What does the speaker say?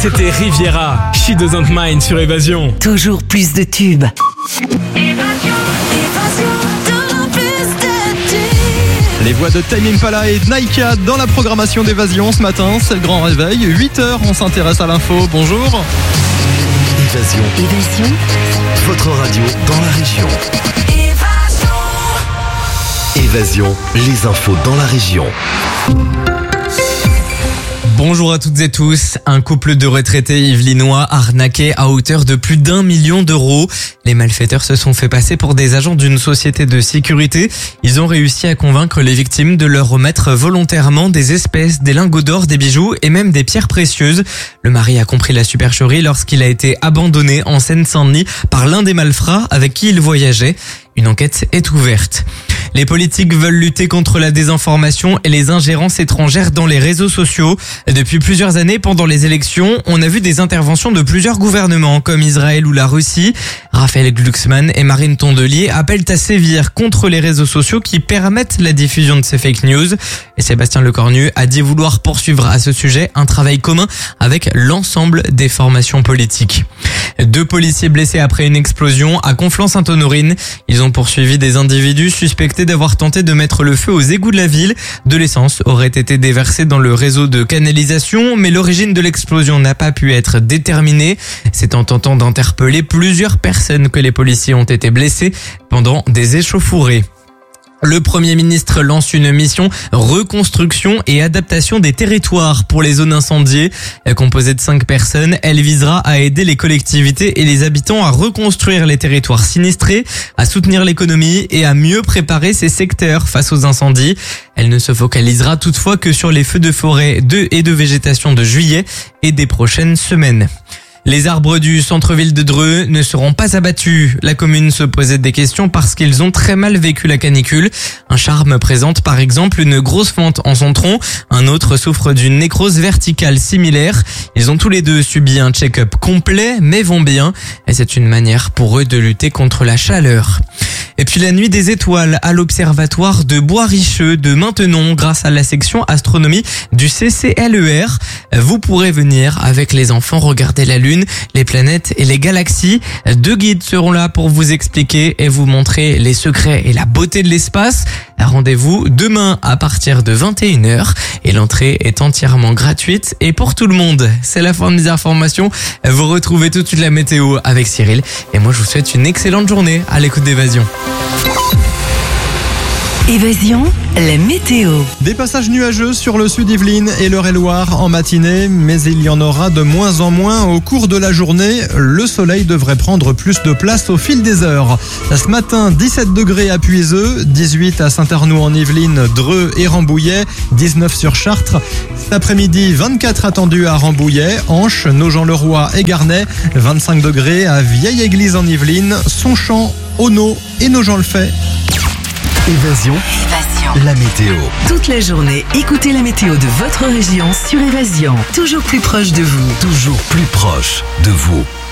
C'était Riviera, She Doesn't Mind sur Évasion. Toujours plus de tubes. Les voix de Tame Impala et Naika dans la programmation d'Évasion ce matin, c'est le grand réveil. 8h, on s'intéresse à l'info. Bonjour. Évasion. Votre radio dans la région. Évasion, les infos dans la région. Bonjour à toutes et tous. Un couple de retraités yvelinois arnaqué à hauteur de plus d'1 million d'euros. Les malfaiteurs se sont fait passer pour des agents d'une société de sécurité. Ils ont réussi à convaincre les victimes de leur remettre volontairement des espèces, des lingots d'or, des bijoux et même des pierres précieuses. Le mari a compris la supercherie lorsqu'il a été abandonné en Seine-Saint-Denis par l'un des malfrats avec qui il voyageait. Une enquête est ouverte. Les politiques veulent lutter contre la désinformation et les ingérences étrangères dans les réseaux sociaux. Depuis plusieurs années, pendant les élections, on a vu des interventions de plusieurs gouvernements, comme Israël ou la Russie. Raphaël Glucksmann et Marine Tondelier appellent à sévir contre les réseaux sociaux qui permettent la diffusion de ces fake news. Et Sébastien Lecornu a dit vouloir poursuivre à ce sujet un travail commun avec l'ensemble des formations politiques. 2 policiers blessés après une explosion à Conflans-Sainte-Honorine. Ils ont poursuivi des individus suspectés d'avoir tenté de mettre le feu aux égouts de la ville. De l'essence aurait été déversée dans le réseau de canalisation, mais l'origine de l'explosion n'a pas pu être déterminée. C'est en tentant d'interpeller plusieurs personnes que les policiers ont été blessés pendant des échauffourées. Le Premier ministre lance une mission reconstruction et adaptation des territoires pour les zones incendiées. Composée de 5 personnes, elle visera à aider les collectivités et les habitants à reconstruire les territoires sinistrés, à soutenir l'économie et à mieux préparer ces secteurs face aux incendies. Elle ne se focalisera toutefois que sur les feux de forêt et de végétation de juillet et des prochaines semaines. Les arbres du centre-ville de Dreux ne seront pas abattus. La commune se posait des questions parce qu'ils ont très mal vécu la canicule. Un charme présente par exemple une grosse fente en son tronc. Un autre souffre d'une nécrose verticale similaire. Ils ont tous les deux subi un check-up complet mais vont bien. Et c'est une manière pour eux de lutter contre la chaleur. Et puis la nuit des étoiles à l'observatoire de Bois-Richeux de Maintenon grâce à la section astronomie du CCLER. Vous pourrez venir avec les enfants regarder la lune, les planètes et les galaxies. 2 guides seront là pour vous expliquer et vous montrer les secrets et la beauté de l'espace. Rendez-vous demain à partir de 21h et l'entrée est entièrement gratuite et pour tout le monde. C'est la fin des informations. Vous retrouvez tout de suite la météo avec Cyril et moi je vous souhaite une excellente journée à l'écoute d'Évasion. Évasion, la météo. Des passages nuageux sur le sud Yvelines et l'Eure-et-Loire en matinée, mais il y en aura de moins en moins au cours de la journée. Le soleil devrait prendre plus de place au fil des heures. Ce matin, 17 degrés à Puiseux, 18 à Saint-Arnoux en Yvelines, Dreux et Rambouillet, 19 sur Chartres. Cet après-midi, 24 attendus à Rambouillet, Anche, Nogent-le-Roi et Garnay, 25 degrés à Vieille-Église en Yvelines, Sonchamp, Auneau et Nogent-le-Fait. Évasion. La météo. Toute la journée, écoutez la météo de votre région sur Évasion. Toujours plus proche de vous. Toujours plus proche de vous.